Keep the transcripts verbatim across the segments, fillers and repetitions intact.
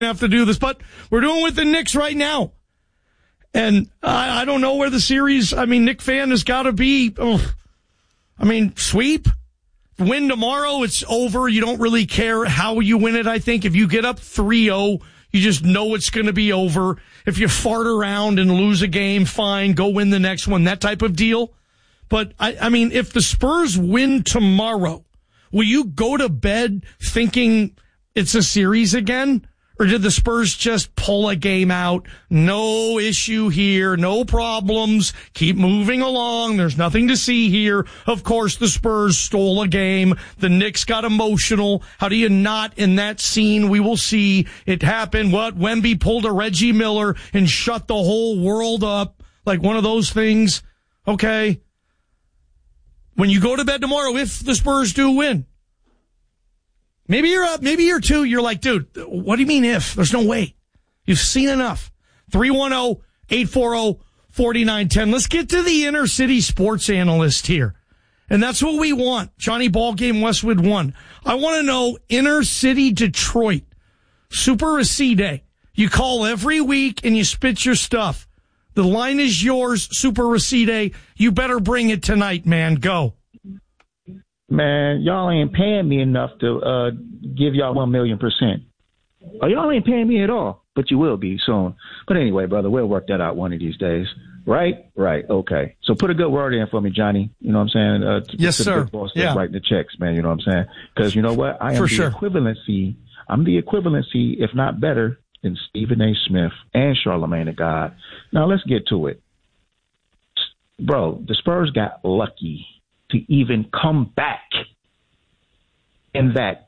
have to do this, but we're doing with the Knicks right now. And I, I don't know where the series, I mean, Knick fan has got to be, oh, I mean, sweep. Win tomorrow, it's over. You don't really care how you win it, I think. If you get up three oh, you just know it's going to be over. If you fart around and lose a game, fine, go win the next one, that type of deal. But, I, I mean, if the Spurs win tomorrow, will you go to bed thinking it's a series again? Or did the Spurs just pull a game out? No issue here, no problems, keep moving along, there's nothing to see here. Of course, the Spurs stole a game. The Knicks got emotional. How do you not in that scene? We will see it happen. What? Wemby pulled a Reggie Miller and shut the whole world up. Like one of those things. Okay. When you go to bed tomorrow, if the Spurs do win, maybe you're up, maybe you're two, you're like, dude, what do you mean if? There's no way. You've seen enough. three one zero, eight four zero, four nine one zero. Let's get to the inner city sports analyst here. And that's what we want. Johnny Ballgame Westwood one. I want to know inner city Detroit. Super Recide. You call every week and you spit your stuff. The line is yours, Super Recide. You better bring it tonight, man. Go. Man, y'all ain't paying me enough to uh, give y'all one million percent. Oh, y'all ain't paying me at all, but you will be soon. But anyway, brother, we'll work that out one of these days. Right? Right. Okay. So put a good word in for me, Johnny. You know what I'm saying? Uh, to, yes, to sir. The big boss yeah. Writing the checks, man. You know what I'm saying? Because you know what? I am for the sure. equivalency. I'm the equivalency, if not better, than Stephen A. Smith and Charlamagne the God. Now, let's get to it. Bro, the Spurs got lucky to even come back in that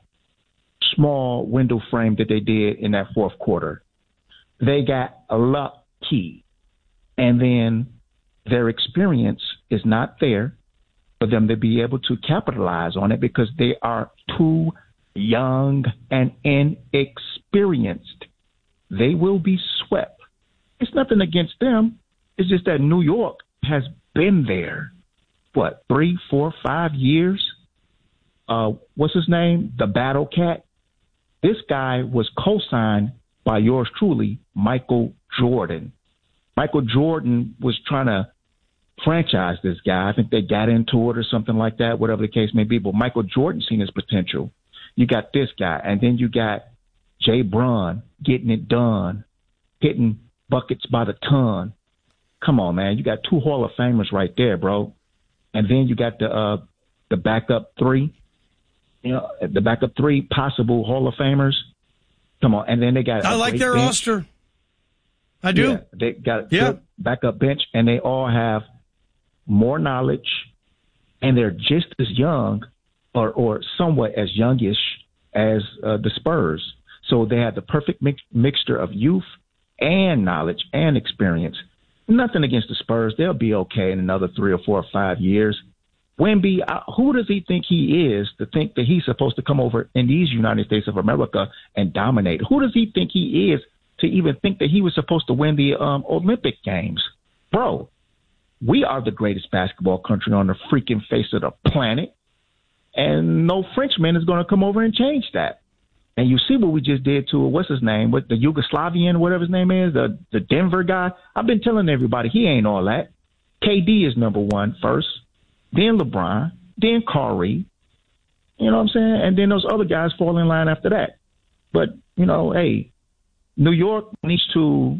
small window frame that they did in that fourth quarter. They got lucky. And then their experience is not there for them to be able to capitalize on it because they are too young and inexperienced. They will be swept. It's nothing against them. It's just that New York has been there, what, three, four, five years? Uh, what's his name? The Battle Cat. This guy was co-signed by yours truly, Michael Jordan. Michael Jordan was trying to franchise this guy. I think they got into it or something like that, whatever the case may be. But Michael Jordan seen his potential. You got this guy, and then you got Jay Braun getting it done, hitting buckets by the ton. Come on, man. You got two Hall of Famers right there, bro. And then you got the uh, the backup three. You know, the backup three possible Hall of Famers. Come on. And then they got I like their bench. roster. I do. Yeah, they got a yeah. good backup bench, and they all have more knowledge, and they're just as young or, or somewhat as youngish as uh, the Spurs. So they have the perfect mix, mixture of youth and knowledge and experience. Nothing against the Spurs. They'll be okay in another three or four or five years. Wemby, uh, who does he think he is to think that he's supposed to come over in these United States of America and dominate? Who does he think he is to even think that he was supposed to win the um, Olympic Games? Bro, we are the greatest basketball country on the freaking face of the planet, and no Frenchman is going to come over and change that. And you see what we just did to, what's his name, what the Yugoslavian, whatever his name is, the, the Denver guy. I've been telling everybody he ain't all that. K D is number one first, then LeBron, then Curry. You know what I'm saying? And then those other guys fall in line after that. But, you know, hey, New York needs to,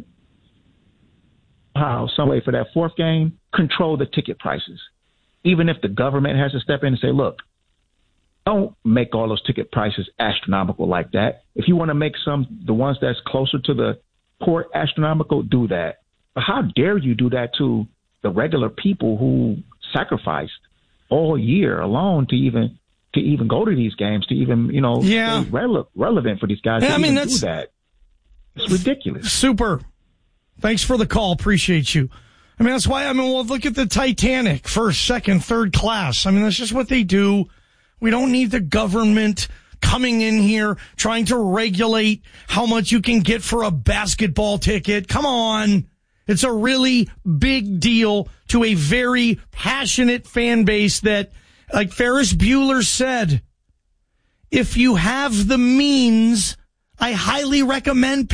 how, some way for that fourth game, control the ticket prices. Even if the government has to step in and say, look, don't make all those ticket prices astronomical like that. If you want to make some, the ones that's closer to the port astronomical, do that. But how dare you do that to the regular people who sacrificed all year alone to even to even go to these games, to even, you know, yeah. stay rele- relevant for these guys yeah, to I mean, even that's do that. It's ridiculous. Super. Thanks for the call. Appreciate you. I mean, that's why, I mean, well, look at the Titanic, first, second, third class. I mean, that's just what they do. We don't need the government coming in here trying to regulate how much you can get for a basketball ticket. Come on. It's a really big deal to a very passionate fan base that, like Ferris Bueller said, if you have the means, I highly recommend